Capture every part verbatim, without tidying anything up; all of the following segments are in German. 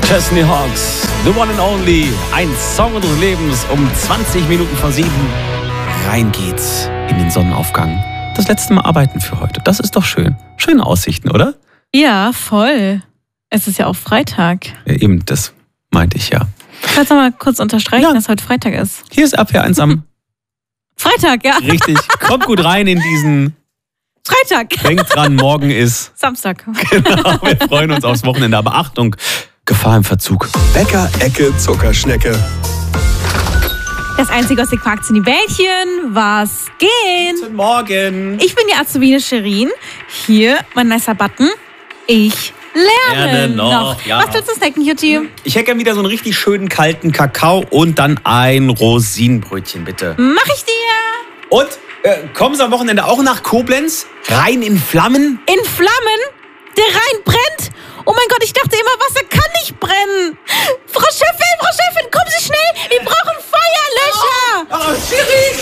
Chesney Hawks, The One and Only, ein Song unseres Lebens um zwanzig Minuten vor sieben. Rein geht's in den Sonnenaufgang. Das letzte Mal arbeiten für heute. Das ist doch schön. Schöne Aussichten, oder? Ja, voll. Es ist ja auch Freitag. Ja, eben, das meinte ich ja. Kannst du mal kurz unterstreichen, Ja. dass heute Freitag ist? Hier ist R P R eins am Freitag, ja. richtig. Kommt gut rein in diesen. Freitag. Denkt dran, morgen ist. Samstag. Genau, wir freuen uns aufs Wochenende. Aber Achtung, Gefahr im Verzug. Bäcker, Ecke, Zuckerschnecke. Das Einzige, was ihr quakt, sind die Bällchen. Was geht? Guten Morgen. Ich bin die Azubine Shirin. Hier mein nicer Button. Ich lerne Lerne noch, ja. Was willst du snacken, Jutti? Ich hätte gerne wieder so einen richtig schönen kalten Kakao und dann ein Rosinenbrötchen, bitte. Mach ich dir. Und äh, kommen Sie am Wochenende auch nach Koblenz? Rein in Flammen? In Flammen? Der Rhein brennt? Oh mein Gott, ich dachte immer, Wasser kann nicht brennen. Frau Chefin, Frau Chefin, kommen Sie schnell. Wir brauchen Feuerlöscher. Oh, Shirin,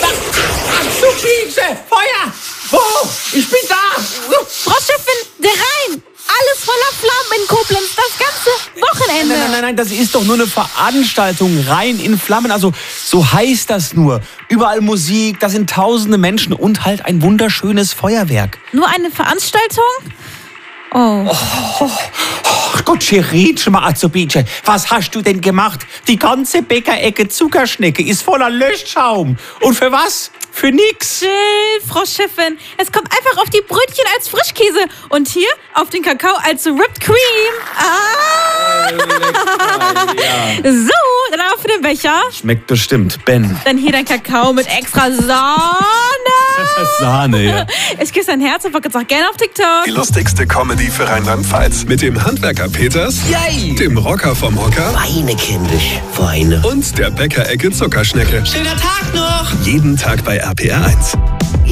Chef, Feuer! Wo? Ich bin da! Frau Chefin, der Rhein. Alles voller Flammen in Koblenz, das ganze Wochenende. Nein, nein, nein, nein, das ist doch nur eine Veranstaltung. Rein in Flammen, also so heißt das nur. Überall Musik, da sind tausende Menschen und halt ein wunderschönes Feuerwerk. Nur eine Veranstaltung? Oh. Oh Gott, Shirin, Azubine, was hast du denn gemacht? Die ganze Bäckerecke Zuckerschnecke ist voller Löschschaum. Und für was? Für nix. Chill, Frau Chefin. Es kommt einfach auf die Brötchen als Frischkäse und hier auf den Kakao als Whipped Cream. Ah! Ja. So, dann auch für den Becher. Schmeckt bestimmt, Ben. Dann hier dein Kakao mit extra Sahne. Sahne, ja. Ich küsse dein Herz und folge jetzt auch gerne auf TikTok. Die lustigste Comedy für Rheinland-Pfalz. Mit dem Handwerker Peters, Yay! dem Rocker vom Hocker Weine, kindisch, Weine. und der Bäckerecke Zuckerschnecke. Schöner Tag noch! Jeden Tag bei R P R eins.